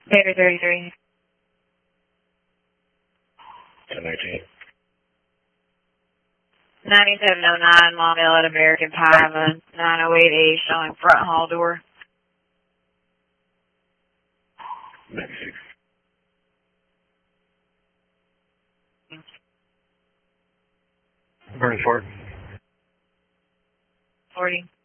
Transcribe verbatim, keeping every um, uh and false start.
Baker thirty-three. ten nineteen. ninety-seven oh nine, Longville at American Pie, nine oh eight A showing front hall door. ninety-six. Burns Ford. forty.